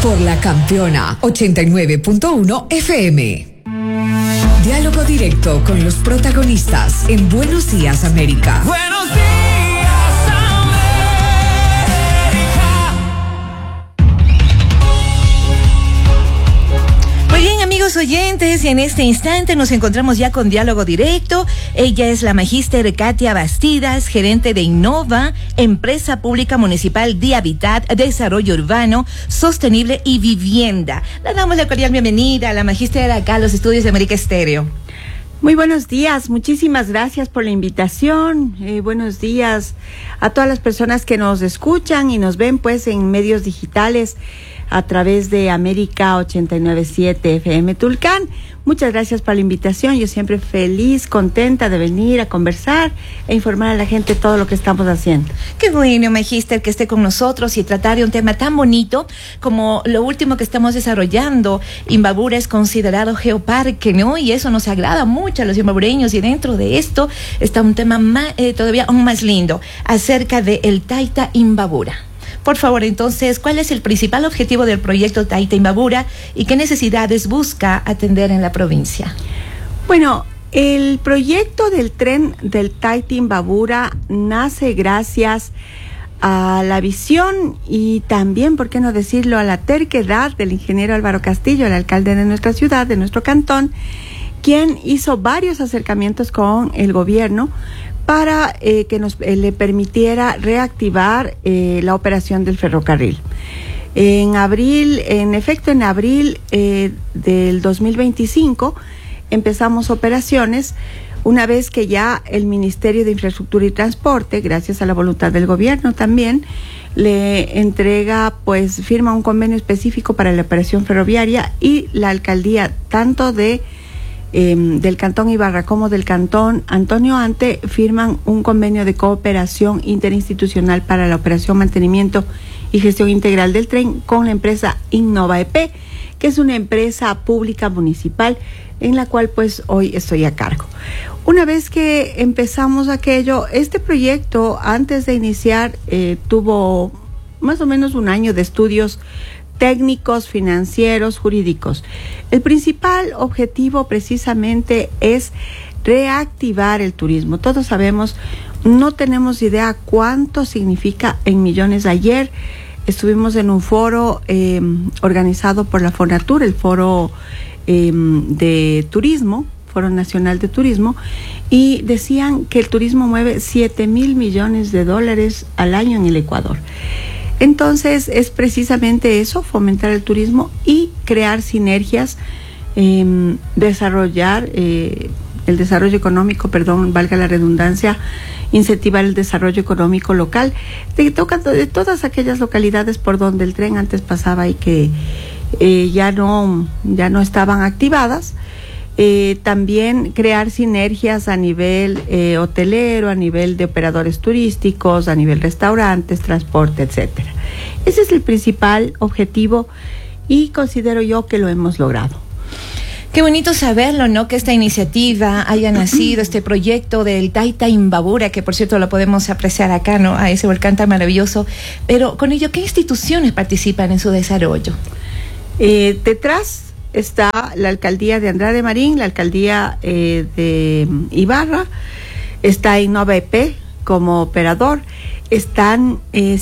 por la campeona 89.1 FM. Diálogo directo con los protagonistas en Buenos Días, América. Buenos días, Muy bien, amigos oyentes, y en este instante nos encontramos ya con Diálogo Directo. Ella es la magíster Katia Bastidas, gerente de Innova, Empresa Pública Municipal de Hábitat, Desarrollo Urbano, Sostenible y Vivienda. Le damos la cordial bienvenida a la magíster acá a los estudios de América Estéreo. Muy buenos días, muchísimas gracias por la invitación. Buenos días a todas las personas que nos escuchan y nos ven pues en medios digitales a través de América 89.7 FM Tulcán. Muchas gracias por la invitación. Yo siempre feliz, contenta de venir a conversar e informar a la gente todo lo que estamos haciendo. Qué bueno, magíster, que esté con nosotros y tratar de un tema tan bonito como lo último que estamos desarrollando. Imbabura es considerado geoparque, ¿no? Y eso nos agrada mucho a los imbabureños, y dentro de esto está un tema todavía aún más lindo acerca de el Taita Imbabura. Por favor, entonces, ¿cuál es el principal objetivo del proyecto Taita Imbabura y qué necesidades busca atender en la provincia? Bueno, el proyecto del tren del Taita Imbabura nace gracias a la visión y también, por qué no decirlo, a la terquedad del ingeniero Álvaro Castillo, el alcalde de nuestra ciudad, de nuestro cantón, quien hizo varios acercamientos con el gobierno para que le permitiera reactivar la operación del ferrocarril. En abril del 2025 empezamos operaciones, una vez que ya el Ministerio de Infraestructura y Transporte, gracias a la voluntad del gobierno también, le entrega, pues firma un convenio específico para la operación ferroviaria, y la alcaldía tanto del Cantón Ibarra como del Cantón Antonio Ante firman un convenio de cooperación interinstitucional para la operación, mantenimiento y gestión integral del tren con la empresa Innova EP, que es una empresa pública municipal en la cual pues hoy estoy a cargo. Una vez que empezamos aquello, este proyecto antes de iniciar tuvo más o menos un año de estudios técnicos, financieros, jurídicos. El principal objetivo precisamente es reactivar el turismo. Todos sabemos, no tenemos idea cuánto significa en millones. Ayer estuvimos en un foro organizado por la Fonatur, el foro de turismo, Foro Nacional de Turismo, y decían que el turismo mueve 7,000 millones de dólares al año en el Ecuador. Entonces es precisamente eso, fomentar el turismo y crear sinergias, desarrollar el desarrollo económico, valga la redundancia, incentivar el desarrollo económico local de todas aquellas localidades por donde el tren antes pasaba y que ya no estaban activadas. También crear sinergias a nivel hotelero, a nivel de operadores turísticos, a nivel restaurantes, transporte, etcétera. Ese es el principal objetivo y considero yo que lo hemos logrado. Qué bonito saberlo, ¿no? Que esta iniciativa haya nacido, este proyecto del Taita Imbabura, que por cierto lo podemos apreciar acá, ¿no? A ese volcán tan maravilloso. Pero con ello, ¿qué instituciones participan en su desarrollo? Detrás está la alcaldía de Andrade Marín, la alcaldía de Ibarra, está Innova EP como operador, están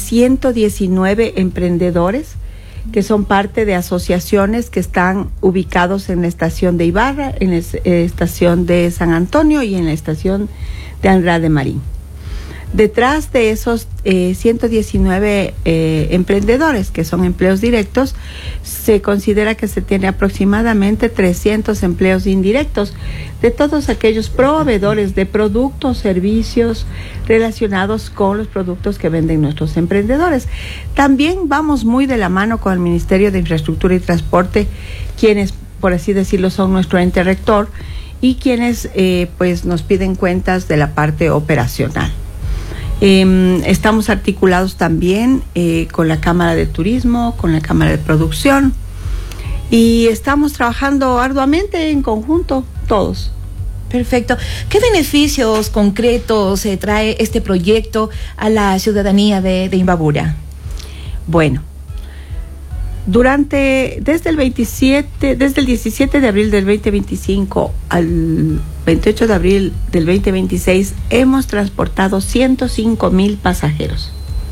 119 emprendedores que son parte de asociaciones que están ubicados en la estación de Ibarra, en la estación de San Antonio y en la estación de Andrade Marín. Detrás de esos 119 emprendedores, que son empleos directos, se considera que se tiene aproximadamente 300 empleos indirectos de todos aquellos proveedores de productos, servicios relacionados con los productos que venden nuestros emprendedores. También vamos muy de la mano con el Ministerio de Infraestructura y Transporte, quienes, por así decirlo, son nuestro ente rector y quienes pues nos piden cuentas de la parte operacional. Estamos articulados también con la Cámara de Turismo, con la Cámara de Producción, y estamos trabajando arduamente en conjunto todos. Perfecto. ¿Qué beneficios concretos trae este proyecto a la ciudadanía de Imbabura? Bueno, desde el 17 de abril del 2025 al 28 de abril del 2026, hemos transportado 105,000 pasajeros.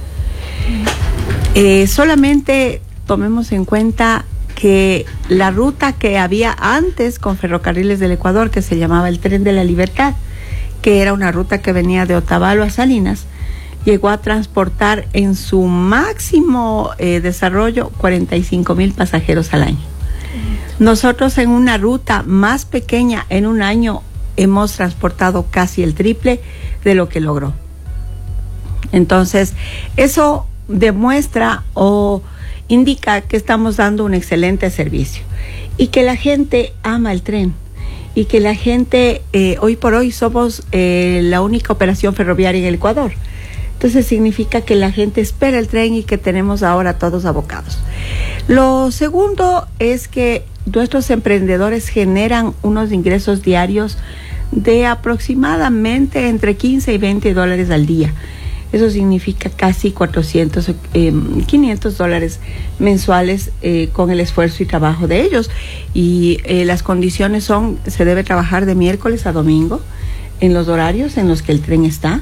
Solamente tomemos en cuenta que la ruta que había antes con Ferrocarriles del Ecuador, que se llamaba el Tren de la Libertad, que era una ruta que venía de Otavalo a Salinas, llegó a transportar en su máximo desarrollo 45,000 pasajeros al año. Nosotros en una ruta más pequeña, en un año, hemos transportado casi el triple de lo que logró. Entonces, eso demuestra o indica que estamos dando un excelente servicio y que la gente ama el tren y que la gente, hoy por hoy somos la única operación ferroviaria en el Ecuador. Entonces significa que la gente espera el tren y que tenemos ahora todos abocados. Lo segundo es que nuestros emprendedores generan unos ingresos diarios de aproximadamente entre 15 y 20 dólares al día. Eso significa casi 400, 500 dólares mensuales con el esfuerzo y trabajo de ellos. Y las condiciones son, se debe trabajar de miércoles a domingo en los horarios en los que el tren está.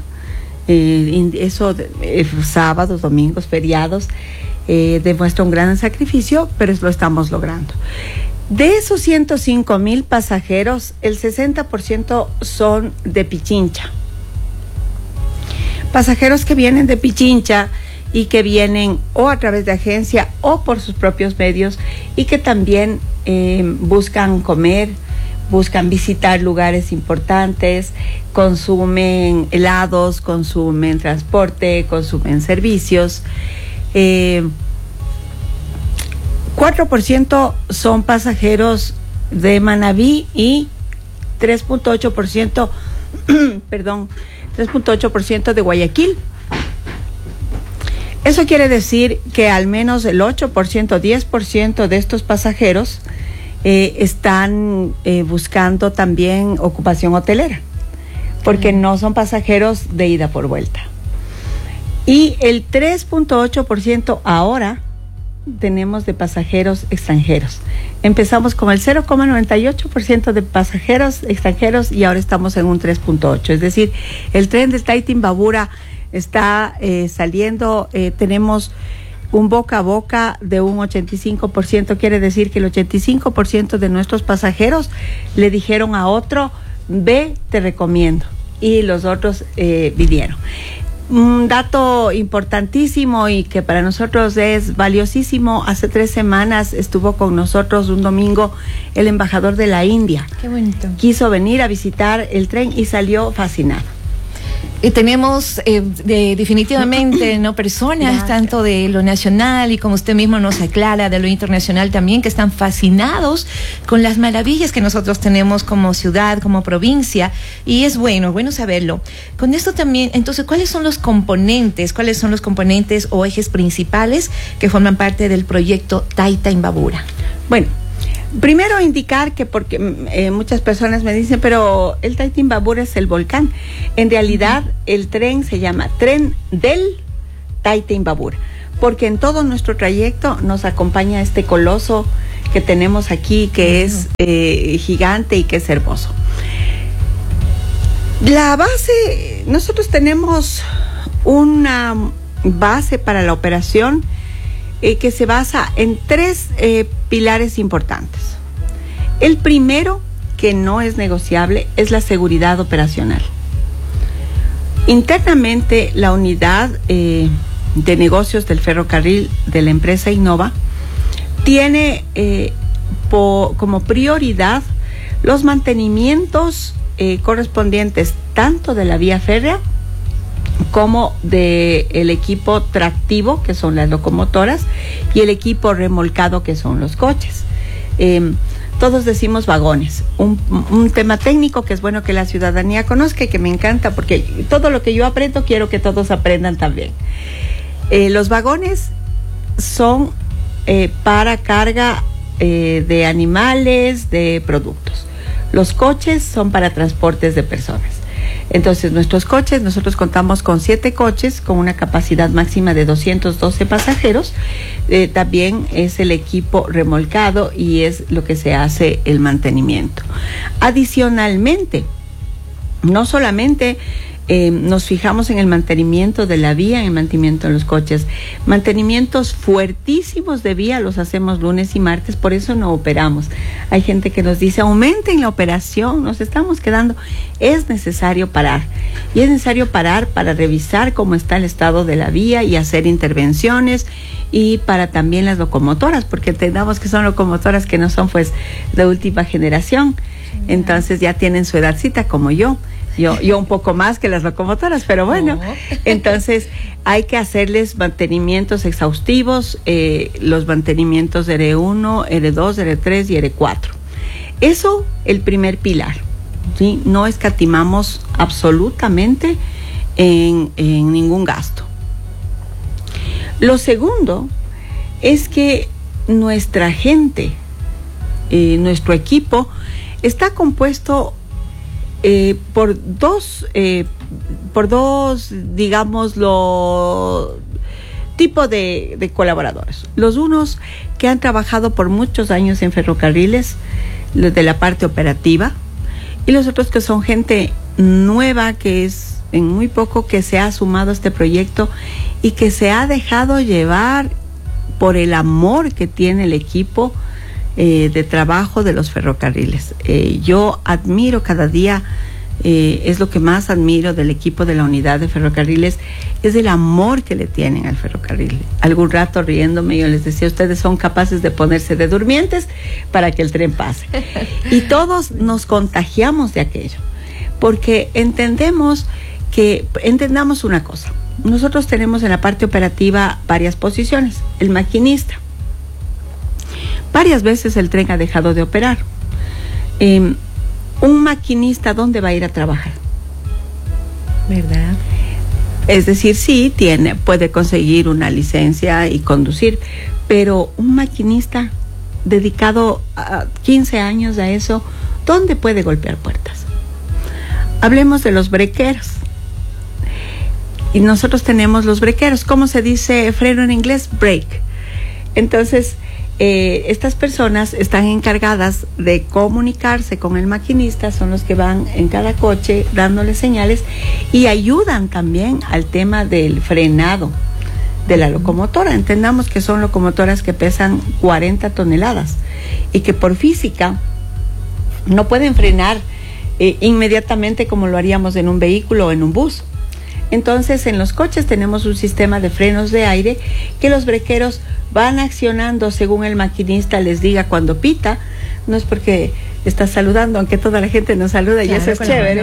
Sábados, domingos, feriados, demuestra un gran sacrificio, pero lo estamos logrando. De esos 105,000 pasajeros, el 60% son de Pichincha. Pasajeros que vienen de Pichincha y que vienen o a través de agencia o por sus propios medios y que también buscan comer, buscan visitar lugares importantes, consumen helados, consumen transporte, consumen servicios. 4% son pasajeros de Manabí y 3.8%, perdón, 3.8% de Guayaquil. Eso quiere decir que al menos el 8%, 10% de estos pasajeros están buscando también ocupación hotelera, porque no son pasajeros de ida por vuelta. Y el 3.8% ahora tenemos de pasajeros extranjeros. Empezamos con el 0.98% de pasajeros extranjeros y ahora estamos en un 3.8%. Es decir, el tren del Taitin-Babura está saliendo, tenemos un boca a boca de un 85%, quiere decir que el 85% de nuestros pasajeros le dijeron a otro, ve, te recomiendo, y los otros vinieron. Un dato importantísimo y que para nosotros es valiosísimo, hace 3 semanas estuvo con nosotros un domingo el embajador de la India. Qué bonito. Quiso venir a visitar el tren y salió fascinado. Tenemos definitivamente no personas, Gracias. Tanto de lo nacional y como usted mismo nos aclara, de lo internacional también, que están fascinados con las maravillas que nosotros tenemos como ciudad, como provincia, y es bueno saberlo. Con esto también, entonces, ¿cuáles son los componentes o ejes principales que forman parte del proyecto Taitin-Babura? Bueno, primero indicar que porque muchas personas me dicen, pero el Taitin-Babura es el volcán. En realidad, el tren se llama Tren del Taitin-Babura, porque en todo nuestro trayecto nos acompaña este coloso que tenemos aquí, que es gigante y que es hermoso. La base, nosotros tenemos una base para la operación que se basa en 3 pilares importantes. El primero, que no es negociable, es la seguridad operacional. Internamente, la unidad de negocios del ferrocarril de la empresa Innova tiene como prioridad los mantenimientos correspondientes tanto de la vía férrea como del equipo tractivo, que son las locomotoras, y el equipo remolcado, que son los coches. Todos decimos vagones, un tema técnico que es bueno que la ciudadanía conozca y que me encanta, porque todo lo que yo aprendo quiero que todos aprendan también. Los vagones son para carga de animales, de productos. Los coches son para transportes de personas. Entonces, nuestros coches, nosotros contamos con 7 coches con una capacidad máxima de 212 pasajeros. También es el equipo remolcado y es lo que se hace el mantenimiento. Adicionalmente, no solamente nos fijamos en el mantenimiento de la vía, en el mantenimiento de los coches. Mantenimientos fuertísimos de vía los hacemos lunes y martes, por eso no operamos. Hay gente que nos dice, aumenten la operación, nos estamos quedando. Es necesario parar. Y es necesario parar para revisar cómo está el estado de la vía y hacer intervenciones, y para también las locomotoras, porque entendamos que son locomotoras que no son pues de última generación. Entonces ya tienen su edadcita como yo un poco más que las locomotoras, pero bueno, entonces hay que hacerles mantenimientos exhaustivos, los mantenimientos de R1, R2, R3 y R4. Eso, el primer pilar, ¿sí? No escatimamos absolutamente en ningún gasto. Lo segundo es que nuestra gente, nuestro equipo, está compuesto por dos, digámoslo, tipo de colaboradores. Los unos que han trabajado por muchos años en ferrocarriles, los de la parte operativa, y los otros que son gente nueva, que es en muy poco que se ha sumado a este proyecto y que se ha dejado llevar por el amor que tiene el equipo de trabajo de los ferrocarriles. Yo admiro cada día, es lo que más admiro del equipo de la unidad de ferrocarriles, es el amor que le tienen al ferrocarril. Algún rato riéndome yo les decía, ustedes son capaces de ponerse de durmientes para que el tren pase. Y todos nos contagiamos de aquello, porque entendamos una cosa. Nosotros tenemos en la parte operativa varias posiciones. El maquinista. Varias veces el tren ha dejado de operar. Un maquinista, ¿dónde va a ir a trabajar? ¿Verdad? Es decir, sí, puede conseguir una licencia y conducir, pero un maquinista dedicado a 15 años a eso, ¿dónde puede golpear puertas? Hablemos de los brequeros. Y nosotros tenemos los brequeros. ¿Cómo se dice freno en inglés? Brake. Entonces, estas personas están encargadas de comunicarse con el maquinista, son los que van en cada coche dándole señales y ayudan también al tema del frenado de la locomotora. Entendamos que son locomotoras que pesan 40 toneladas y que por física no pueden frenar inmediatamente como lo haríamos en un vehículo o en un bus. Entonces, en los coches tenemos un sistema de frenos de aire que los brequeros van accionando según el maquinista les diga cuando pita. No es porque está saludando, aunque toda la gente nos saluda, claro, y eso es chévere,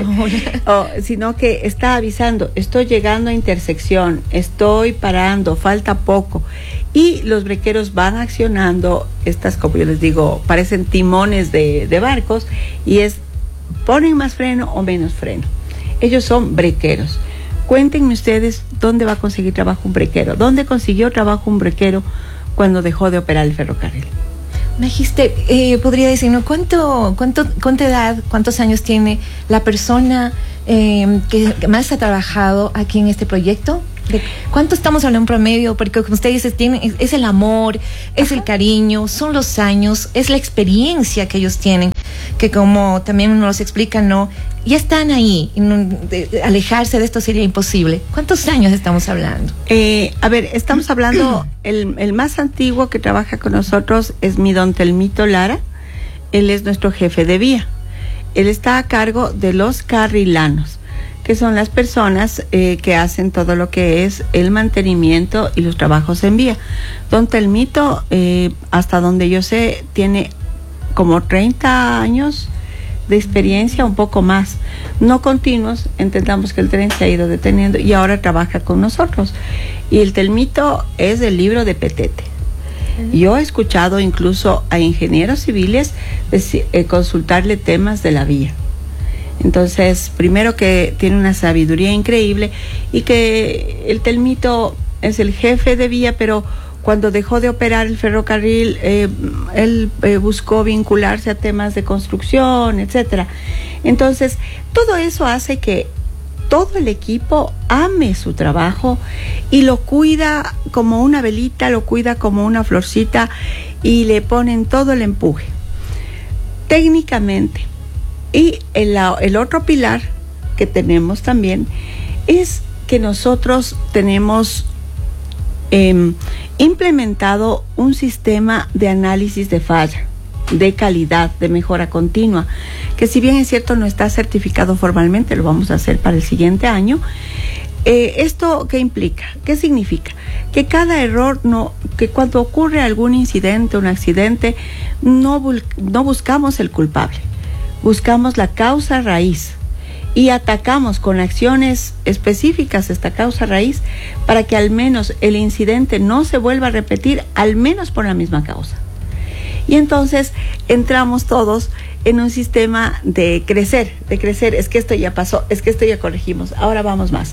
sino que está avisando, estoy llegando a intersección, estoy parando, falta poco. Y los brequeros van accionando estas, como yo les digo, parecen timones de barcos, y ponen más freno o menos freno. Ellos son brequeros. Cuéntenme ustedes dónde va a conseguir trabajo un brequero. ¿Dónde consiguió trabajo un brequero cuando dejó de operar el ferrocarril? Me dijiste, podría decirnos cuánta edad, cuántos años tiene la persona que más ha trabajado aquí en este proyecto. ¿De cuánto estamos hablando en promedio? Porque como usted dice, es el amor, es el cariño, son los años, es la experiencia que ellos tienen, que como también nos explican, ¿no? Ya están ahí, alejarse de esto sería imposible. ¿Cuántos años estamos hablando? Estamos hablando, el más antiguo que trabaja con nosotros es mi don Telmito Lara. Él es nuestro jefe de vía. Él está a cargo de los carrilanos, que son las personas que hacen todo lo que es el mantenimiento y los trabajos en vía. Don Telmito, hasta donde yo sé, tiene como 30 años de experiencia, un poco más, no continuos. Entendamos que el tren se ha ido deteniendo y ahora trabaja con nosotros. Y el Telmito es del libro de Petete. Yo he escuchado incluso a ingenieros civiles consultarle temas de la vía. Entonces, primero que tiene una sabiduría increíble, y que el Telmito es el jefe de vía, pero cuando dejó de operar el ferrocarril, él buscó vincularse a temas de construcción, etcétera. Entonces, todo eso hace que todo el equipo ame su trabajo y lo cuida como una velita, lo cuida como una florcita y le ponen todo el empuje técnicamente. Y el otro pilar que tenemos también es que nosotros tenemos implementado un sistema de análisis de falla, de calidad, de mejora continua, que si bien es cierto no está certificado formalmente, lo vamos a hacer para el siguiente año. ¿Esto qué implica? ¿Qué significa? Que cada error, que cuando ocurre algún incidente, un accidente, no buscamos el culpable, buscamos la causa raíz y atacamos con acciones específicas esta causa raíz para que al menos el incidente no se vuelva a repetir, al menos por la misma causa. Y entonces entramos todos en un sistema de crecer, es que esto ya pasó, es que esto ya corregimos, ahora vamos más.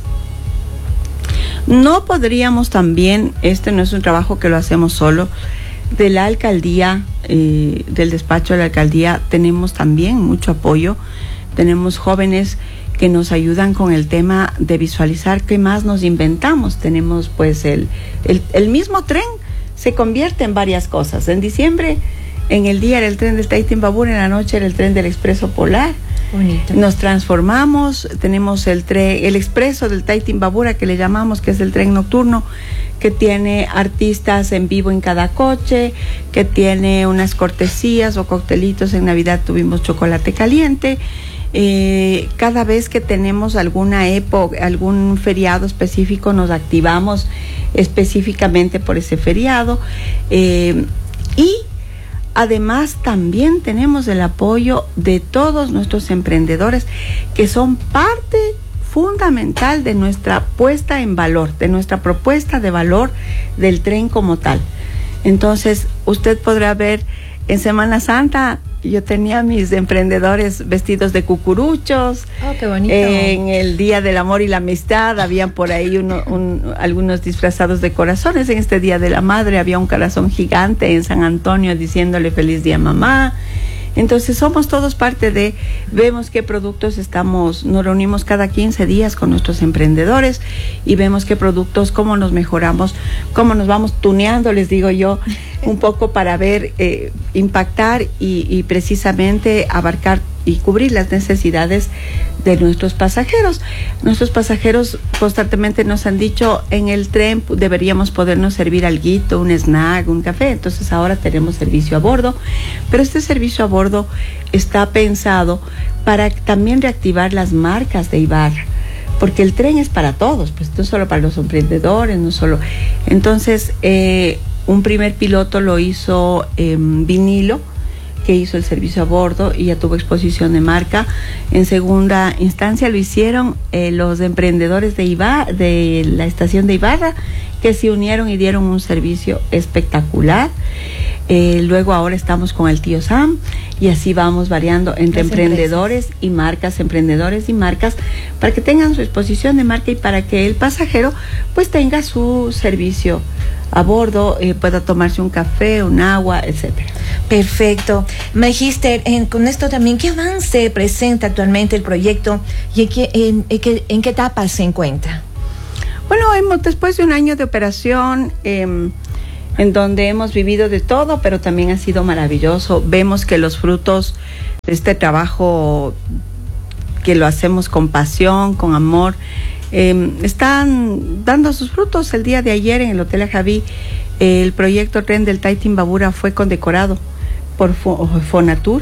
No podríamos también, este no es un trabajo que lo hacemos solo, de la alcaldía, del despacho de la alcaldía, tenemos también mucho apoyo, tenemos jóvenes que nos ayudan con el tema de visualizar qué más nos inventamos. Tenemos pues el mismo tren se convierte en varias cosas. En diciembre, en el día era el tren del Taitin-Babura, en la noche era el tren del Expreso Polar. Bonito. Nos transformamos, tenemos el expreso del Taitin-Babura que le llamamos, que es el tren nocturno, que tiene artistas en vivo en cada coche, que tiene unas cortesías o coctelitos. En Navidad tuvimos chocolate caliente. Cada vez que tenemos alguna época, algún feriado específico, nos activamos específicamente por ese feriado. Y además también tenemos el apoyo de todos nuestros emprendedores que son parte fundamental de nuestra puesta en valor, de nuestra propuesta de valor del tren como tal. Entonces, usted podrá ver en Semana Santa, yo tenía mis emprendedores vestidos de cucuruchos. Oh, qué bonito. En el Día del Amor y la Amistad habían por ahí algunos disfrazados de corazones. En este Día de la Madre había un corazón gigante en San Antonio diciéndole feliz día mamá. Entonces somos todos parte de, vemos qué productos nos reunimos cada 15 días con nuestros emprendedores y vemos qué productos, cómo nos mejoramos, cómo nos vamos tuneando, les digo yo, un poco para ver, impactar y precisamente abarcar y cubrir las necesidades de nuestros pasajeros. Nuestros pasajeros constantemente nos han dicho, en el tren deberíamos podernos servir alguito, un snack, un café. Entonces ahora tenemos servicio a bordo, pero este servicio a bordo está pensado para también reactivar las marcas de Ibarra, porque el tren es para todos, pues no solo para los emprendedores, no solo. Entonces, un primer piloto lo hizo Vinilo, que hizo el servicio a bordo y ya tuvo exposición de marca. En segunda instancia lo hicieron los emprendedores de la estación de Ibarra, que se unieron y dieron un servicio espectacular. Luego ahora estamos con el tío Sam y así vamos variando entre emprendedores y marcas, emprendedores y marcas, para que tengan su exposición de marca y para que el pasajero pues tenga su servicio a bordo, pueda tomarse un café, un agua, etcétera. Perfecto. Magister, con esto también, ¿qué avance presenta actualmente el proyecto y en qué etapa se encuentra? Bueno, después de un año de operación, en donde hemos vivido de todo, pero también ha sido maravilloso. Vemos que los frutos de este trabajo, que lo hacemos con pasión, con amor, están dando sus frutos. El día de ayer en el Hotel Ajaví, el proyecto Tren del Taitin-Babura fue condecorado por Fonatur,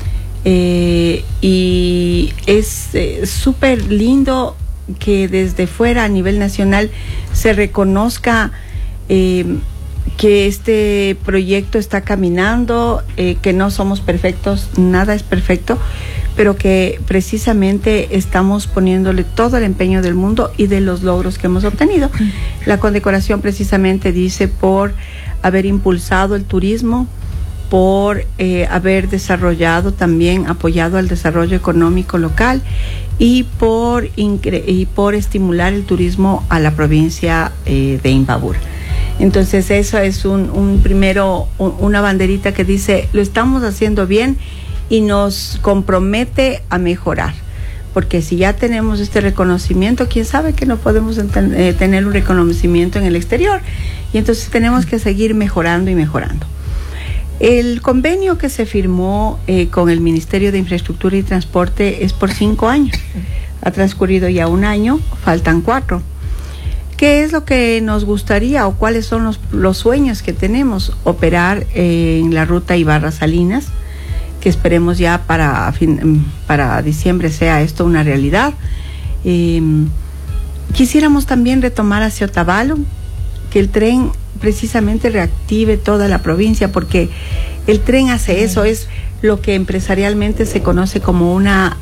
y es súper lindo que desde fuera a nivel nacional se reconozca que este proyecto está caminando, que no somos perfectos, nada es perfecto, pero que precisamente estamos poniéndole todo el empeño del mundo y de los logros que hemos obtenido. La condecoración precisamente dice por haber impulsado el turismo, por haber desarrollado también, apoyado al desarrollo económico local y por estimular el turismo a la provincia de Imbabura. Entonces eso es una banderita que dice, lo estamos haciendo bien y nos compromete a mejorar. porque si ya tenemos este reconocimiento, quién sabe que no podemos tener un reconocimiento en el exterior, y entonces tenemos que seguir mejorando y mejorando. El convenio que se firmó con el Ministerio de Infraestructura y Transporte es por 5 años. Ha transcurrido ya 1 año, faltan 4. ¿Qué es lo que nos gustaría o cuáles son los sueños que tenemos? Operar en la ruta Ibarra-Salinas, que esperemos ya para diciembre sea esto una realidad. Quisiéramos también retomar hacia Otavalo, que el tren precisamente reactive toda la provincia, porque el tren hace eso, es lo que empresarialmente se conoce como una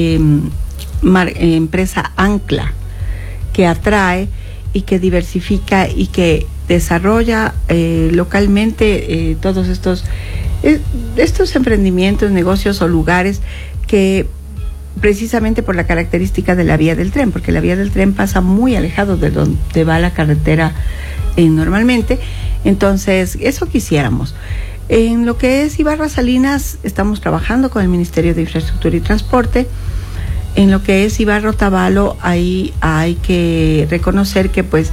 empresa ancla, que atrae y que diversifica y que desarrolla localmente todos estos emprendimientos, negocios o lugares que precisamente por la característica de la vía del tren, porque la vía del tren pasa muy alejado de donde va la carretera normalmente. Entonces, eso quisiéramos. En lo que es Ibarra Salinas, estamos trabajando con el Ministerio de Infraestructura y Transporte. En lo que es Ibarra Otavalo, ahí hay que reconocer que pues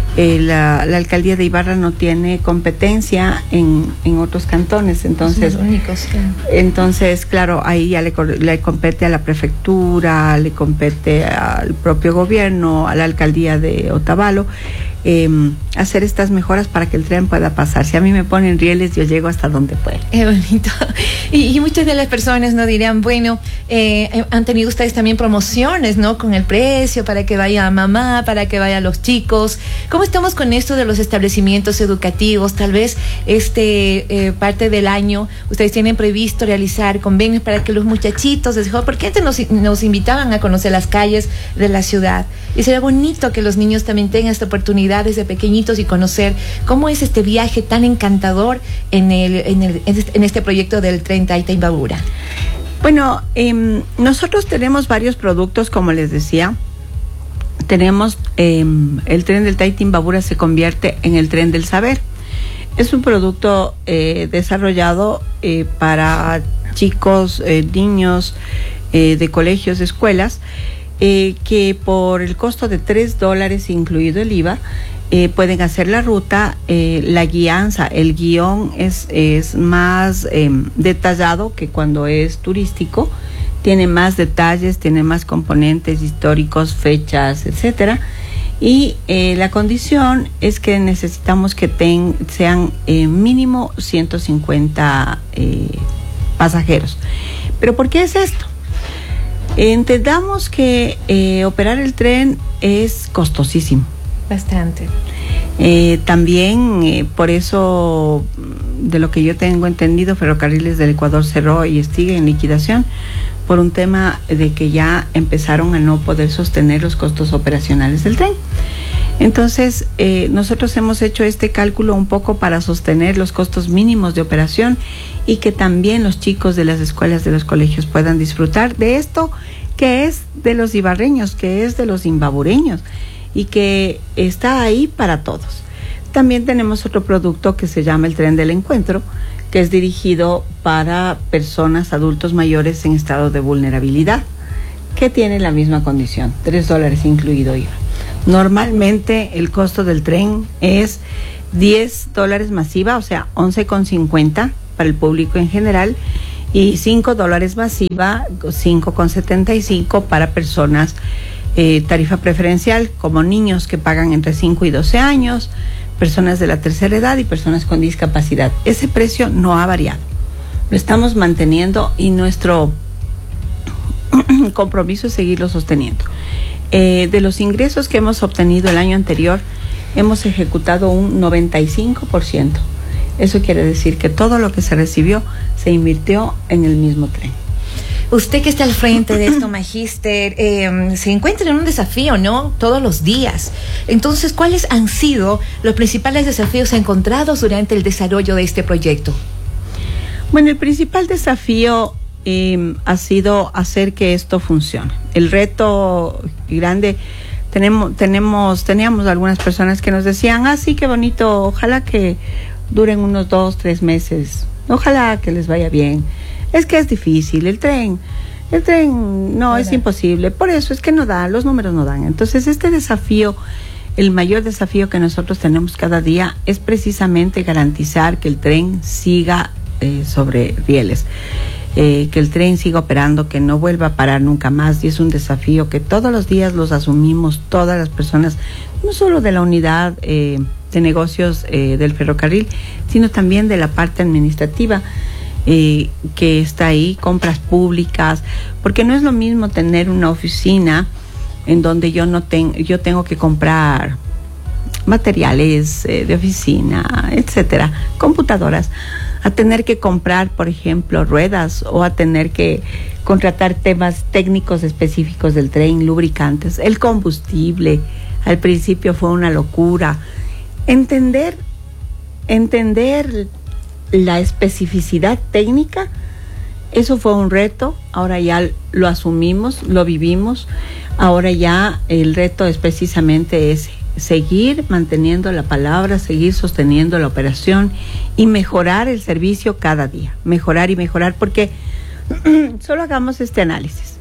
la alcaldía de Ibarra no tiene competencia en otros cantones, entonces los únicos, claro. Entonces, claro, ahí ya le compete a la prefectura, le compete al propio gobierno, a la alcaldía de Otavalo, hacer estas mejoras para que el tren pueda pasar. Si a mí me ponen rieles, yo llego hasta donde puedo. Es bonito. Y muchas de las personas nos dirán, bueno, han tenido ustedes también promociones, ¿no? Con el precio, para que vaya mamá, para que vayan los chicos. ¿Cómo estamos con esto de los establecimientos educativos? Tal vez parte del año ustedes tienen previsto realizar convenios para que los muchachitos, porque antes nos invitaban a conocer las calles de la ciudad. Y sería bonito que los niños también tengan esta oportunidad desde pequeñitos y conocer cómo es este viaje tan encantador en este proyecto del tren Taita-Imbabura. Bueno, nosotros tenemos varios productos, como les decía. Tenemos el tren del Taita-Imbabura se convierte en el tren del saber. Es un producto desarrollado para chicos, niños de colegios, de escuelas, que por el costo de $3, incluido el IVA, pueden hacer la ruta. La guianza, el guión es más detallado que cuando es turístico, tiene más detalles, tiene más componentes históricos, fechas, etcétera. Y la condición es que necesitamos que sean mínimo 150 pasajeros. ¿Pero por qué es esto? Entendamos que operar el tren es costosísimo. Bastante. También, por eso, de lo que yo tengo entendido, Ferrocarriles del Ecuador cerró y sigue en liquidación por un tema de que ya empezaron a no poder sostener los costos operacionales del tren. Entonces, nosotros hemos hecho este cálculo un poco para sostener los costos mínimos de operación y que también los chicos de las escuelas, de los colegios puedan disfrutar de esto que es de los ibarreños, que es de los imbabureños y que está ahí para todos. También tenemos otro producto que se llama el Tren del Encuentro, que es dirigido para personas, adultos mayores en estado de vulnerabilidad, que tiene la misma condición, $3 incluido IVA. Normalmente el costo del tren es $10 más IVA, o sea, 11,50 para el público en general, y $5 más IVA, 5,75 para personas tarifa preferencial, como niños que pagan entre 5 y 12 años, personas de la tercera edad y personas con discapacidad. Ese precio no ha variado. Lo estamos manteniendo y nuestro compromiso es seguirlo sosteniendo. De los ingresos que hemos obtenido el año anterior, hemos ejecutado un 95%. Eso quiere decir que todo lo que se recibió se invirtió en el mismo tren. Usted que está al frente de esto, Magíster, se encuentra en un desafío, ¿no? Todos los días. Entonces, ¿cuáles han sido los principales desafíos encontrados durante el desarrollo de este proyecto? Bueno, el principal desafío ha sido hacer que esto funcione. El reto grande, teníamos algunas personas que nos decían, sí, qué bonito, ojalá que duren unos 2-3 meses, ojalá que les vaya bien. Es que es difícil, el tren El tren no es imposible, por eso es que no da, los números no dan. Entonces este desafío, el mayor desafío que nosotros tenemos cada día es precisamente garantizar que el tren siga sobre rieles, que el tren siga operando, que no vuelva a parar nunca más, y es un desafío que todos los días los asumimos todas las personas, no solo de la unidad de negocios del ferrocarril, sino también de la parte administrativa que está ahí, compras públicas, porque no es lo mismo tener una oficina en donde yo tengo que comprar materiales de oficina, etcétera, computadoras, a tener que comprar, por ejemplo, ruedas, o a tener que contratar temas técnicos específicos del tren, lubricantes, el combustible. Al principio fue una locura. Entender la especificidad técnica, eso fue un reto. Ahora ya lo asumimos, lo vivimos. Ahora ya el reto es precisamente ese: seguir manteniendo la palabra, seguir sosteniendo la operación y mejorar el servicio cada día. Mejorar y mejorar, porque solo hagamos este análisis.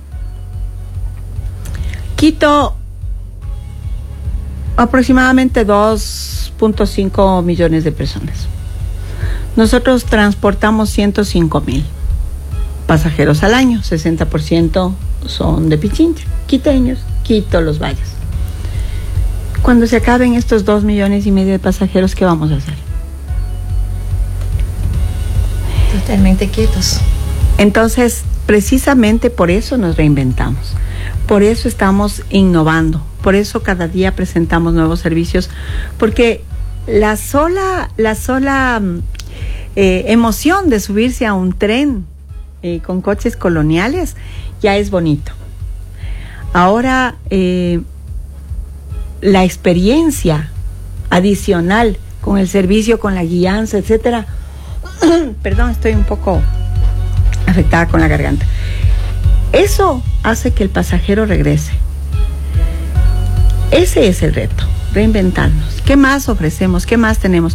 Quito, aproximadamente 2.5 millones de personas. Nosotros transportamos 105,000 pasajeros al año, 60% son de Pichincha, quiteños, Quito, Los Valles. Cuando se acaben estos 2,5 millones de pasajeros, ¿qué vamos a hacer? Totalmente quietos. Entonces, precisamente por eso nos reinventamos, por eso estamos innovando, por eso cada día presentamos nuevos servicios, porque la sola emoción de subirse a un tren con coches coloniales ya es bonito. Ahora, la experiencia adicional con el servicio, con la guianza, etcétera. Perdón, estoy un poco afectada con la garganta. Eso hace que el pasajero regrese. Ese es el reto, reinventarnos. ¿Qué más ofrecemos? ¿Qué más tenemos?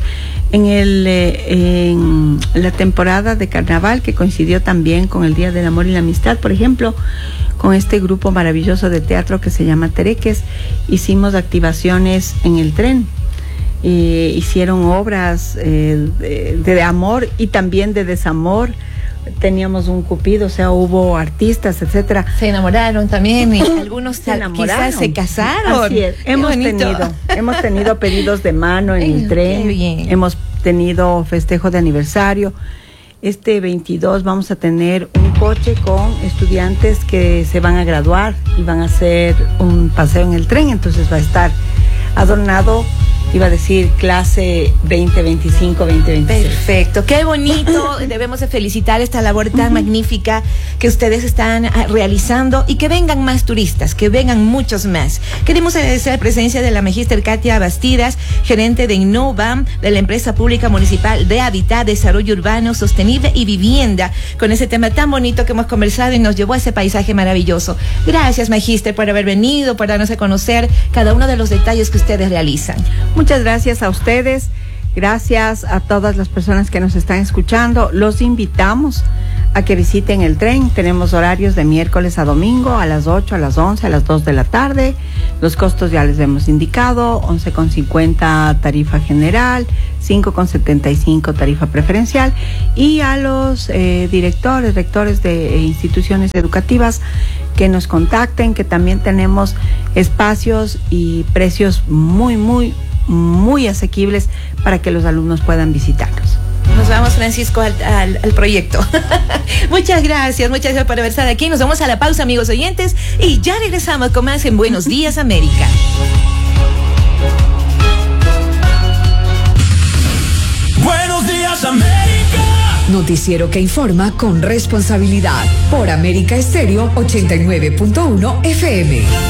En la temporada de carnaval, que coincidió también con el Día del Amor y la Amistad, por ejemplo, con este grupo maravilloso de teatro que se llama Tereques, hicimos activaciones en el tren. Hicieron obras de amor y también de desamor. Teníamos un cupido, o sea, hubo artistas, etcétera. Se enamoraron también, y algunos quizás se casaron. Así es. Hemos tenido pedidos de mano en el tren. Qué bien. Hemos tenido festejo de aniversario. Este 22 vamos a tener un coche con estudiantes que se van a graduar y van a hacer un paseo en el tren, entonces va a estar adornado, iba a decir clase 2025, 2026. Perfecto, qué bonito. Debemos de felicitar esta labor tan magnífica que ustedes están realizando, y que vengan más turistas, que vengan muchos más. Queremos agradecer la presencia de la magíster Katia Bastidas, gerente de Innova, de la empresa pública municipal de Hábitat, Desarrollo Urbano, Sostenible y Vivienda, con ese tema tan bonito que hemos conversado y nos llevó a ese paisaje maravilloso. Gracias, magíster, por haber venido, por darnos a conocer cada uno de los detalles que ustedes realizan. Muchas gracias a ustedes, gracias a todas las personas que nos están escuchando. Los invitamos a que visiten el tren. Tenemos horarios de miércoles a domingo a las 8, a las 11, a las 2 de la tarde. Los costos ya les hemos indicado: 11,50 tarifa general, 5,75 tarifa preferencial. Y a los directores, rectores de instituciones educativas que nos contacten, que también tenemos espacios y precios muy asequibles para que los alumnos puedan visitarnos. Nos vamos, Francisco, al proyecto. Muchas gracias por haber estado aquí. Nos vamos a la pausa, amigos oyentes, y ya regresamos con más en Buenos Días, América. Buenos Días, América. Noticiero que informa con responsabilidad por América Estéreo 89.1 FM.